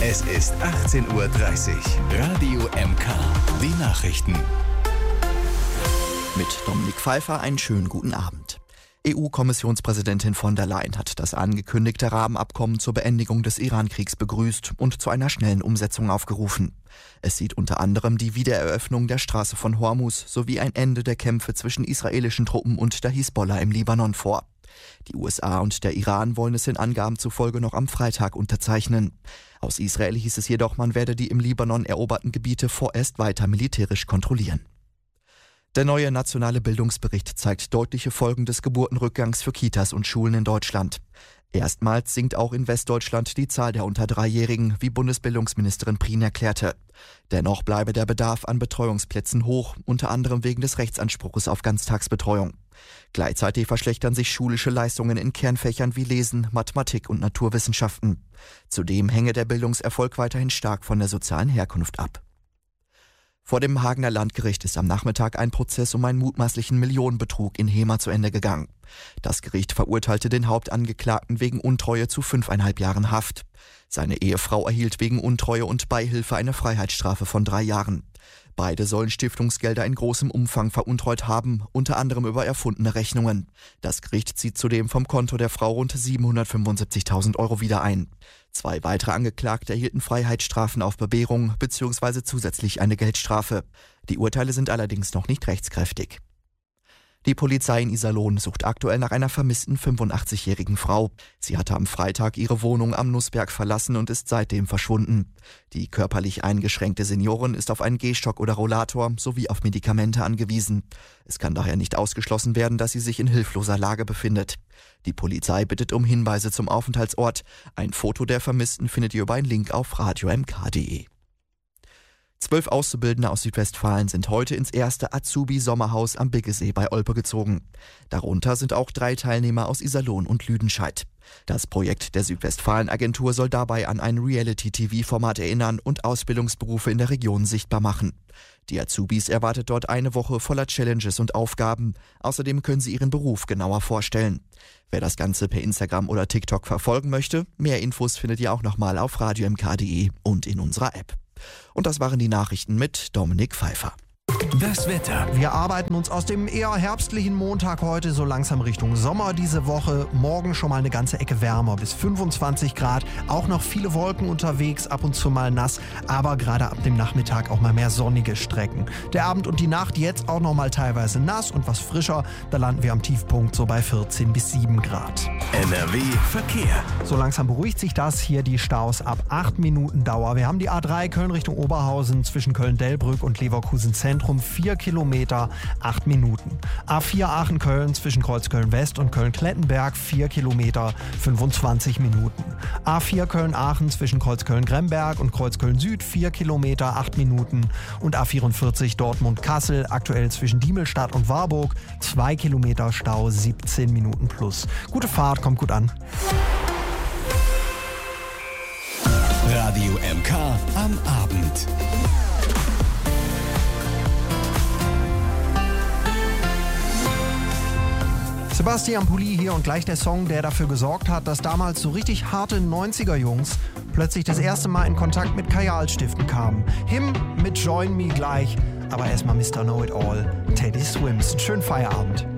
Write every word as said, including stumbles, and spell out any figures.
Es ist achtzehn Uhr dreißig. Radio M K. Die Nachrichten. Mit Dominik Pfeiffer einen schönen guten Abend. E U-Kommissionspräsidentin von der Leyen hat das angekündigte Rahmenabkommen zur Beendigung des Iran-Kriegs begrüßt und zu einer schnellen Umsetzung aufgerufen. Es sieht unter anderem die Wiedereröffnung der Straße von Hormuz sowie ein Ende der Kämpfe zwischen israelischen Truppen und der Hisbollah im Libanon vor. Die U S A und der Iran wollen es den Angaben zufolge noch am Freitag unterzeichnen. Aus Israel hieß es jedoch, man werde die im Libanon eroberten Gebiete vorerst weiter militärisch kontrollieren. Der neue nationale Bildungsbericht zeigt deutliche Folgen des Geburtenrückgangs für Kitas und Schulen in Deutschland. Erstmals sinkt auch in Westdeutschland die Zahl der unter Dreijährigen, wie Bundesbildungsministerin Prien erklärte. Dennoch bleibe der Bedarf an Betreuungsplätzen hoch, unter anderem wegen des Rechtsanspruchs auf Ganztagsbetreuung. Gleichzeitig verschlechtern sich schulische Leistungen in Kernfächern wie Lesen, Mathematik und Naturwissenschaften. Zudem hänge der Bildungserfolg weiterhin stark von der sozialen Herkunft ab. Vor dem Hagener Landgericht ist am Nachmittag ein Prozess um einen mutmaßlichen Millionenbetrug in Hemer zu Ende gegangen. Das Gericht verurteilte den Hauptangeklagten wegen Untreue zu fünfeinhalb Jahren Haft. Seine Ehefrau erhielt wegen Untreue und Beihilfe eine Freiheitsstrafe von drei Jahren. Beide sollen Stiftungsgelder in großem Umfang veruntreut haben, unter anderem über erfundene Rechnungen. Das Gericht zieht zudem vom Konto der Frau rund siebenhundertfünfundsiebzigtausend Euro wieder ein. Zwei weitere Angeklagte erhielten Freiheitsstrafen auf Bewährung bzw. zusätzlich eine Geldstrafe. Die Urteile sind allerdings noch nicht rechtskräftig. Die Polizei in Iserlohn sucht aktuell nach einer vermissten fünfundachtzigjährigen Frau. Sie hatte am Freitag ihre Wohnung am Nussberg verlassen und ist seitdem verschwunden. Die körperlich eingeschränkte Seniorin ist auf einen Gehstock oder Rollator sowie auf Medikamente angewiesen. Es kann daher nicht ausgeschlossen werden, dass sie sich in hilfloser Lage befindet. Die Polizei bittet um Hinweise zum Aufenthaltsort. Ein Foto der Vermissten findet ihr über einen Link auf radio m k punkt d e. Zwölf Auszubildende aus Südwestfalen sind heute ins erste Azubi-Sommerhaus am Biggesee bei Olpe gezogen. Darunter sind auch drei Teilnehmer aus Iserlohn und Lüdenscheid. Das Projekt der Südwestfalen-Agentur soll dabei an ein Reality-T V-Format erinnern und Ausbildungsberufe in der Region sichtbar machen. Die Azubis erwartet dort eine Woche voller Challenges und Aufgaben. Außerdem können sie ihren Beruf genauer vorstellen. Wer das Ganze per Instagram oder TikTok verfolgen möchte, mehr Infos findet ihr auch nochmal auf radio m k punkt d e und in unserer App. Und das waren die Nachrichten mit Dominik Pfeiffer. Das Wetter. Wir arbeiten uns aus dem eher herbstlichen Montag heute so langsam Richtung Sommer diese Woche. Morgen schon mal eine ganze Ecke wärmer, bis fünfundzwanzig Grad. Auch noch viele Wolken unterwegs, ab und zu mal nass. Aber gerade ab dem Nachmittag auch mal mehr sonnige Strecken. Der Abend und die Nacht jetzt auch noch mal teilweise nass und was frischer. Da landen wir am Tiefpunkt so bei vierzehn bis sieben Grad. N R W Verkehr. So langsam beruhigt sich das. Hier die Staus ab acht Minuten Dauer. Wir haben die A drei Köln Richtung Oberhausen zwischen Köln-Delbrück und Leverkusen Zentrum. vier Kilometer, acht Minuten. A vier Aachen-Köln zwischen Kreuzköln-West und Köln-Klettenberg, vier Kilometer, fünfundzwanzig Minuten. A vier Köln-Aachen zwischen Kreuzköln-Gremberg und Kreuzköln-Süd, vier Kilometer, acht Minuten. Und A vierundvierzig Dortmund-Kassel, aktuell zwischen Diemelstadt und Warburg, zwei Kilometer Stau, siebzehn Minuten plus. Gute Fahrt, kommt gut an. Radio M K am Abend. Sebastian Pulli hier und gleich der Song, der dafür gesorgt hat, dass damals so richtig harte neunziger-Jungs plötzlich das erste Mal in Kontakt mit Kajalstiften kamen. Him mit Join Me gleich, aber erstmal Mister Know-It-All, Teddy Swims. Einen schönen Feierabend.